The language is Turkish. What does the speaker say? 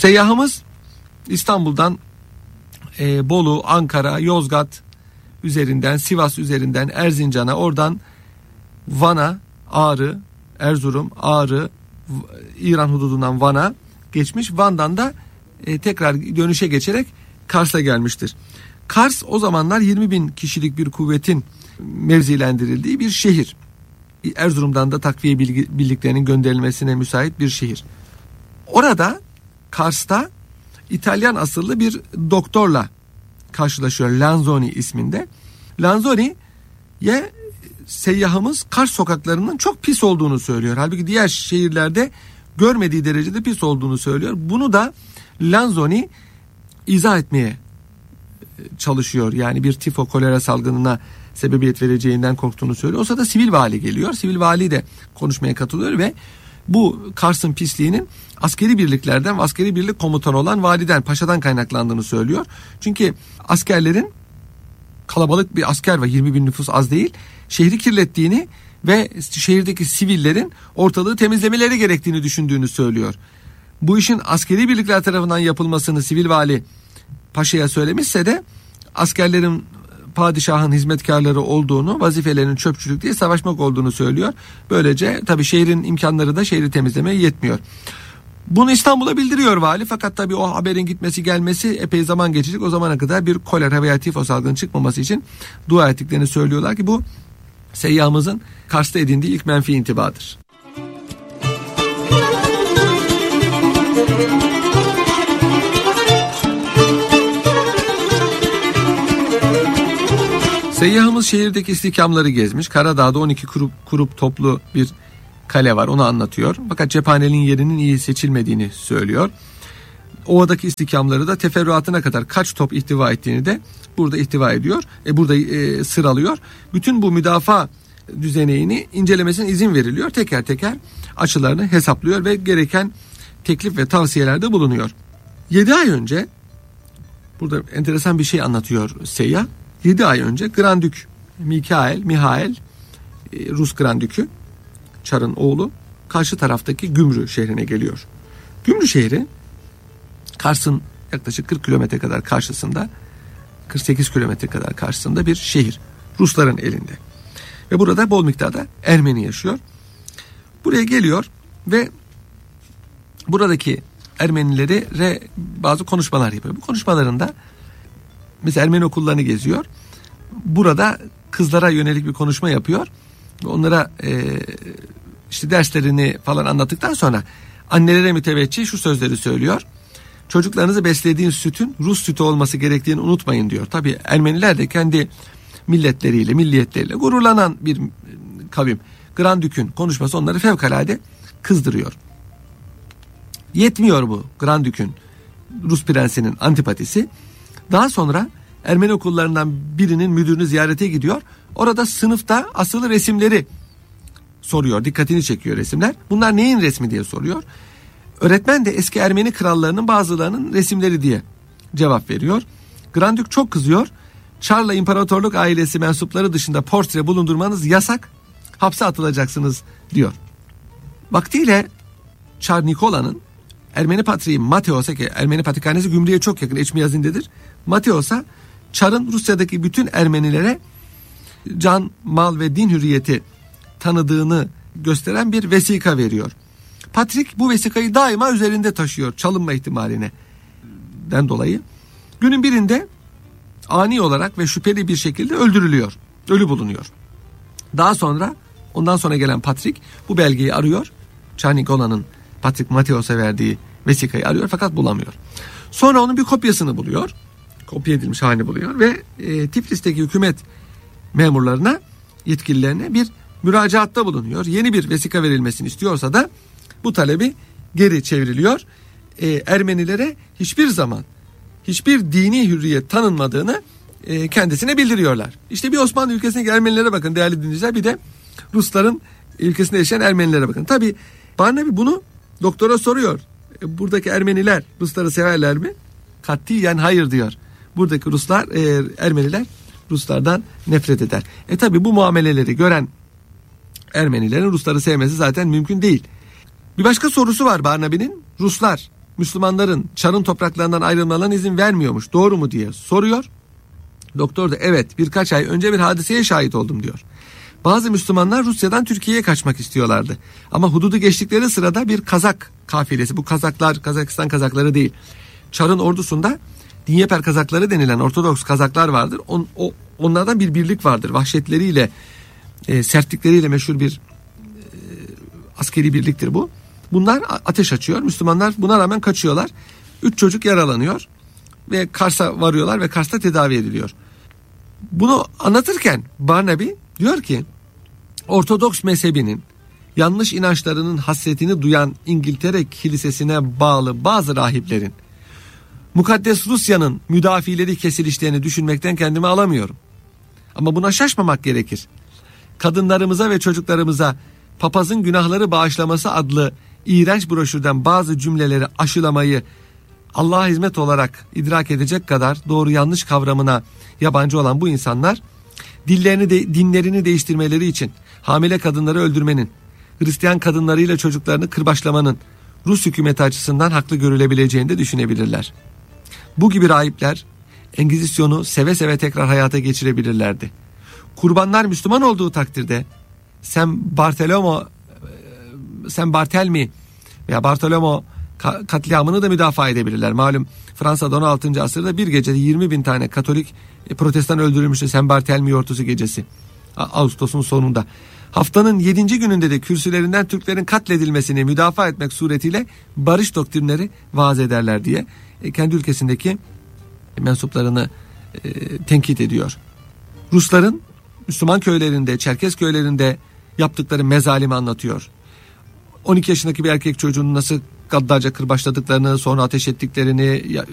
Seyyahımız İstanbul'dan Bolu, Ankara, Yozgat üzerinden, Sivas üzerinden Erzincan'a, oradan Van'a, Ağrı, Erzurum, Ağrı, İran hududundan Van'a geçmiş. Van'dan da tekrar dönüşe geçerek Kars'a gelmiştir. Kars o zamanlar 20.000 kişilik bir kuvvetin mevzilendirildiği bir şehir. Erzurum'dan da takviye birliklerinin gönderilmesine müsait bir şehir. Orada Kars'ta İtalyan asıllı bir doktorla karşılaşıyor, Lanzoni isminde. Lanzoni'ye seyyahımız Kars sokaklarının çok pis olduğunu söylüyor. Halbuki diğer şehirlerde görmediği derecede pis olduğunu söylüyor. Bunu da Lanzoni izah etmeye çalışıyor. Yani bir tifo kolera salgınına sebebiyet vereceğinden korktuğunu söylüyor. O sırada sivil vali geliyor. Sivil vali de konuşmaya katılıyor ve bu Kars'ın pisliğinin askeri birliklerden ve askeri birlik komutanı olan validen, paşadan kaynaklandığını söylüyor. Çünkü askerlerin, kalabalık bir asker var, 20.000 nüfus az değil, şehri kirlettiğini ve şehirdeki sivillerin ortalığı temizlemeleri gerektiğini düşündüğünü söylüyor. Bu işin askeri birlikler tarafından yapılmasını sivil vali paşaya söylemişse de askerlerin padişahın hizmetkarları olduğunu, vazifelerinin çöpçülük değil savaşmak olduğunu söylüyor. Böylece tabii şehrin imkanları da şehri temizlemeye yetmiyor. Bunu İstanbul'a bildiriyor vali, fakat tabii o haberin gitmesi gelmesi epey zaman geçecek. O zamana kadar bir kolera veya tifo salgını çıkmaması için dua ettiklerini söylüyorlar ki bu seyyahımızın Kars'ta edindiği ilk menfi intibadır. Seyyahımız şehirdeki istihkamları gezmiş. Karadağ'da 12 kurup toplu bir kale var, onu anlatıyor. Fakat cephanenin yerinin iyi seçilmediğini söylüyor. Ovadaki istihkamları da teferruatına kadar kaç top ihtiva ettiğini de burada ihtiva ediyor. Burada sıralıyor. Bütün bu müdafaa düzeneğini incelemesine izin veriliyor. Teker teker açılarını hesaplıyor ve gereken teklif ve tavsiyelerde bulunuyor. 7 ay önce, burada enteresan bir şey anlatıyor seyyah. 7 ay önce Grandük Mihail, Rus Grandük'ü, Çar'ın oğlu, karşı taraftaki Gümrü şehrine geliyor. Gümrü şehri Kars'ın yaklaşık 40 kilometre kadar karşısında, 48 kilometre kadar karşısında bir şehir. Rusların elinde. Ve burada bol miktarda Ermeni yaşıyor. Buraya geliyor ve buradaki Ermenilere bazı konuşmalar yapıyor. Bu konuşmalarında mesela Ermeni okullarını geziyor. Burada kızlara yönelik bir konuşma yapıyor. Onlara işte derslerini falan anlattıktan sonra annelere müteveccih şu sözleri söylüyor. Çocuklarınızı beslediğin sütün Rus sütü olması gerektiğini unutmayın diyor. Tabii Ermeniler de kendi milliyetleriyle gururlanan bir kavim. Grandük'ün konuşması onları fevkalade kızdırıyor. Yetmiyor bu Grandük'ün, Rus prensinin antipatisi. Daha sonra Ermeni okullarından birinin müdürünü ziyarete gidiyor. Orada sınıfta asılı resimleri soruyor. Dikkatini çekiyor resimler. Bunlar neyin resmi diye soruyor. Öğretmen de eski Ermeni krallarının bazılarının resimleri diye cevap veriyor. Grandük çok kızıyor. Çar'la imparatorluk ailesi mensupları dışında portre bulundurmanız yasak. Hapse atılacaksınız diyor. Vaktiyle Çar Nikola'nın Ermeni patriği Mateos'a, ki Ermeni patrikhanesi Gümrü'ye çok yakın, Eçmiyazin'dedir. Mateos'a Çar'ın Rusya'daki bütün Ermenilere can, mal ve din hürriyeti tanıdığını gösteren bir vesika veriyor. Patrik bu vesikayı daima üzerinde taşıyor, çalınma ihtimalinden dolayı. Günün birinde ani olarak ve şüpheli bir şekilde öldürülüyor. Ölü bulunuyor. Daha sonra ondan sonra gelen Patrik bu belgeyi arıyor. Çar Nikola'nın Patrik Mateos'a verdiği vesikayı arıyor fakat bulamıyor. Sonra onun bir kopyasını buluyor. Kopya edilmiş halini buluyor ve Tiflis'teki hükümet memurlarına, yetkililerine bir müracaatta bulunuyor. Yeni bir vesika verilmesini istiyorsa da bu talebi geri çevriliyor. Ermenilere hiçbir zaman hiçbir dini hürriyet tanınmadığını kendisine bildiriyorlar. İşte bir Osmanlı ülkesindeki Ermenilere bakın değerli dinleyiciler, bir de Rusların ülkesinde yaşayan Ermenilere bakın. Tabii Barnaby bunu doktora soruyor. Buradaki Ermeniler Rusları severler mi? Katiyen hayır diyor. Buradaki Ermeniler Ruslardan nefret eder. Tabii bu muameleleri gören Ermenilerin Rusları sevmesi zaten mümkün değil. Bir başka sorusu var Barnaby'nin. Ruslar Müslümanların Çar'ın topraklarından ayrılmalarına izin vermiyormuş. Doğru mu diye soruyor. Doktor da evet, birkaç ay önce bir hadiseye şahit oldum diyor. Bazı Müslümanlar Rusya'dan Türkiye'ye kaçmak istiyorlardı. Ama hududu geçtikleri sırada bir Kazak kafilesi, bu Kazaklar Kazakistan Kazakları değil, Çar'ın ordusunda Dinyeper Kazakları denilen Ortodoks Kazaklar vardır. Onlardan bir birlik vardır. Vahşetleriyle, sertlikleriyle meşhur bir askeri birliktir bu. Bunlar ateş açıyor. Müslümanlar buna rağmen kaçıyorlar. 3 çocuk yaralanıyor ve Kars'a varıyorlar ve Kars'ta tedavi ediliyor. Bunu anlatırken Barnaby diyor ki Ortodoks mezhebinin yanlış inançlarının hasretini duyan İngiltere Kilisesi'ne bağlı bazı rahiplerin Mukaddes Rusya'nın müdafileri kesilişlerini düşünmekten kendimi alamıyorum. Ama buna şaşmamak gerekir. Kadınlarımıza ve çocuklarımıza papazın günahları bağışlaması adlı iğrenç broşürden bazı cümleleri aşılamayı Allah'a hizmet olarak idrak edecek kadar doğru yanlış kavramına yabancı olan bu insanlar dinlerini değiştirmeleri için hamile kadınları öldürmenin, Hristiyan kadınlarıyla çocuklarını kırbaçlamanın Rus hükümeti açısından haklı görülebileceğini de düşünebilirler. Bu gibi rahipler Engizisyonu seve seve tekrar hayata geçirebilirlerdi. Kurbanlar Müslüman olduğu takdirde San Barthelemy veya Bartolomo katliamını da müdafaa edebilirler. Malum Fransa'da 16. asırda bir gecede 20.000 tane Katolik Protestan öldürülmüştü San Barthelemy ortusu gecesi. Ağustos'un sonunda. Haftanın 7. gününde de kürsülerinden Türklerin katledilmesini müdafaa etmek suretiyle barış doktrinleri vaaz ederler diye kendi ülkesindeki mensuplarını tenkit ediyor. Rusların Müslüman köylerinde, Çerkes köylerinde yaptıkları mezalimi anlatıyor. 12 yaşındaki bir erkek çocuğunu nasıl gaddarca kırbaçladıklarını, sonra ateş ettiklerini,